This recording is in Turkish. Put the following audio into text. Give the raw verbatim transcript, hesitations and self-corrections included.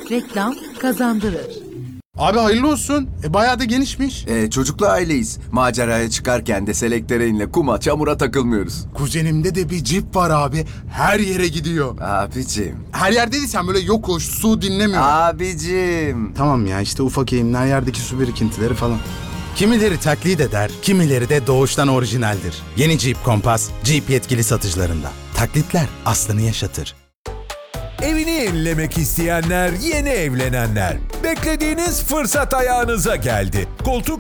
Reklam kazandırır. Abi hayırlı olsun. E, bayağı da genişmiş. Ee, çocuklu aileyiz. Maceraya çıkarken de selektöreinle kuma, çamura takılmıyoruz. Kuzenimde de bir cip var abi. Her yere gidiyor. Abicim. Her yerdeysen böyle yokuş, su dinlemiyor. Abicim. Tamam ya işte ufak eğimler, yerdeki su birikintileri falan. Kimileri taklit eder, kimileri de doğuştan orijinaldir. Yeni Jeep Compass, Jeep yetkili satıcılarında. Taklitler aslını yaşatır. Evini yenilemek isteyenler, yeni evlenenler. Beklediğiniz fırsat ayağınıza geldi. Koltuk